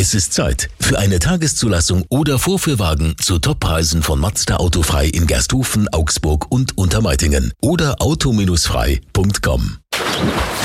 Es ist Zeit für eine Tageszulassung oder Vorführwagen zu Toppreisen von Mazda Autofrei in Gersthofen, Augsburg und Untermeitingen oder auto-frei.com.